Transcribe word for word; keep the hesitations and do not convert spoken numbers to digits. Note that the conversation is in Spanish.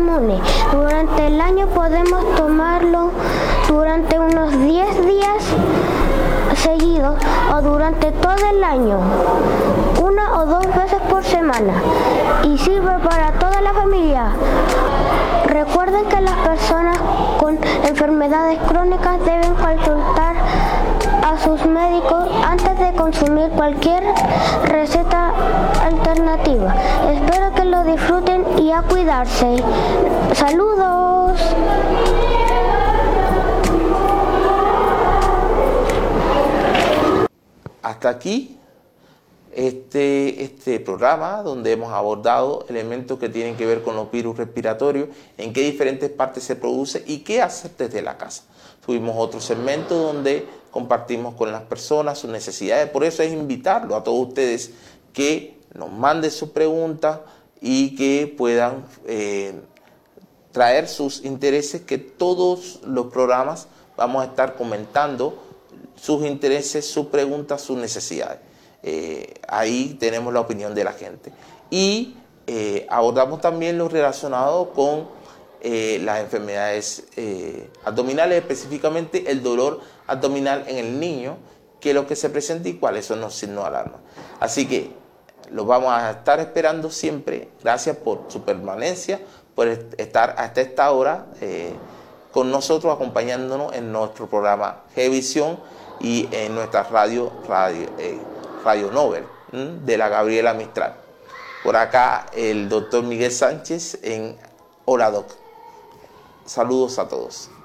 inmune. Durante el año podemos tomarlo durante unos diez días seguidos o durante todo el año, una o dos veces por semana, y sirve para toda la familia. Recuerden que las personas con enfermedades crónicas deben consultar a sus médicos antes de consumir cualquier receta alternativa. Espero que lo disfruten y a cuidarse. ¡Saludos! Hasta aquí este, este programa donde hemos abordado elementos que tienen que ver con los virus respiratorios, en qué diferentes partes se produce y qué hacer desde la casa. Tuvimos otro segmento donde compartimos con las personas sus necesidades. Por eso es invitarlo a todos ustedes que nos manden sus preguntas y que puedan eh, traer sus intereses, que todos los programas vamos a estar comentando sus intereses, sus preguntas, sus necesidades. Eh, ahí tenemos la opinión de la gente. Y eh, abordamos también lo relacionado con eh, las enfermedades eh, abdominales, específicamente el dolor abdominal en el niño, qué es lo que se presenta y cuáles son los signos de alarma. Así que los vamos a estar esperando siempre. Gracias por su permanencia, por estar hasta esta hora eh, con nosotros, acompañándonos en nuestro programa G-Visión y en nuestra radio, radio, eh, radio Nobel ¿m? de la Gabriela Mistral. Por acá el doctor Miguel Sánchez en Hola Doc. Saludos a todos.